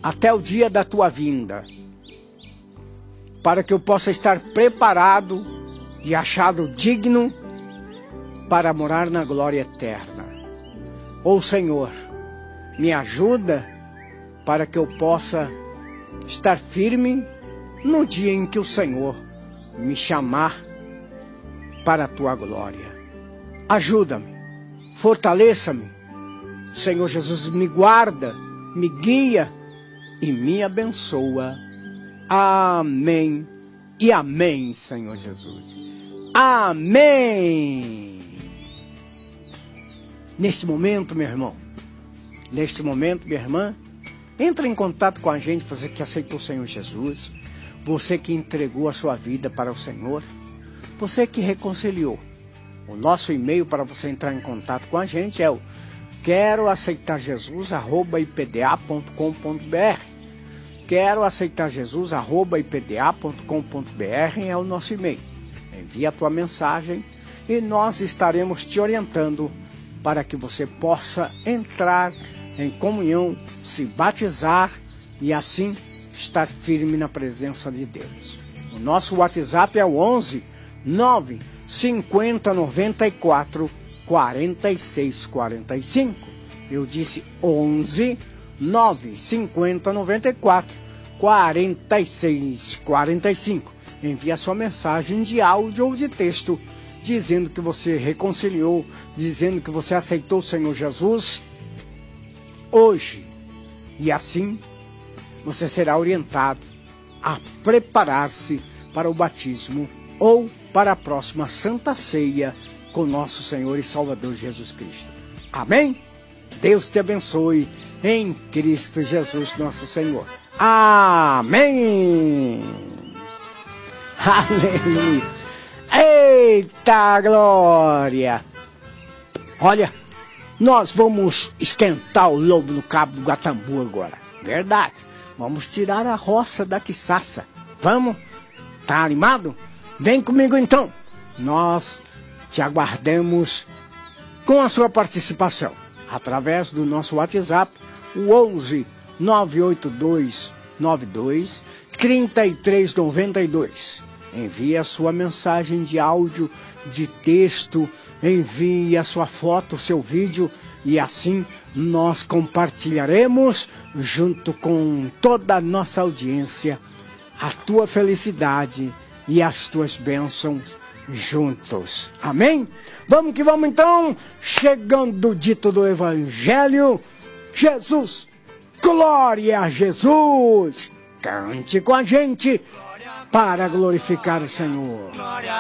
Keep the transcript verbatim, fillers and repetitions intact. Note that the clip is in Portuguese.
até o dia da tua vinda, para que eu possa estar preparado e achado digno para morar na glória eterna. Ô Senhor, me ajuda para que eu possa estar firme no dia em que o Senhor me chamar para a tua glória. Ajuda-me, fortaleça-me. Senhor Jesus, me guarda, me guia e me abençoa. Amém e amém, Senhor Jesus. Amém. Neste momento, meu irmão, neste momento, minha irmã, entra em contato com a gente, você que aceitou o Senhor Jesus, você que entregou a sua vida para o Senhor, você que reconciliou. O nosso e-mail para você entrar em contato com a gente é o quero aceitar Jesus arroba i p d a ponto com ponto b r. Quero aceitar Jesus arroba i p d a ponto com ponto b r é o nosso e-mail. Envie a tua mensagem e nós estaremos te orientando para que você possa entrar em comunhão, se batizar e assim estar firme na presença de Deus. O nosso WhatsApp é o onze nove cinquenta noventa e quatro quarenta e seis quarenta e cinco. Eu disse onze nove cinquenta noventa e quatro quarenta e seis quarenta e cinco. Envie a sua mensagem de áudio ou de texto dizendo que você reconciliou, dizendo que você aceitou o Senhor Jesus hoje. E assim você será orientado a preparar-se para o batismo ou para a próxima Santa Ceia com nosso Senhor e Salvador Jesus Cristo. Amém? Deus te abençoe em Cristo Jesus nosso Senhor. Amém! Aleluia! Eita glória! Olha, nós vamos esquentar o lobo no cabo do Gatambu agora. Verdade. Vamos tirar a roça da quiçaça. Vamos? Tá animado? Vem comigo então. Nós te aguardamos com a sua participação através do nosso WhatsApp, o onze nove oito dois nove dois três três nove dois. Envie a sua mensagem de áudio, de texto, envie a sua foto, o seu vídeo e assim nós compartilharemos junto com toda a nossa audiência a tua felicidade e as tuas bênçãos juntos. Amém? Vamos que vamos então, chegando o dito do Evangelho. Jesus, glória a Jesus. Cante com a gente para glorificar o Senhor.